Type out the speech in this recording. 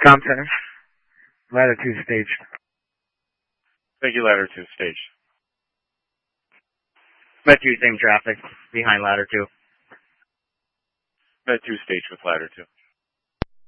Com center. Ladder 2 staged. Thank you, ladder 2 staged. Med 2 same traffic behind ladder 2. Med 2 staged with ladder 2.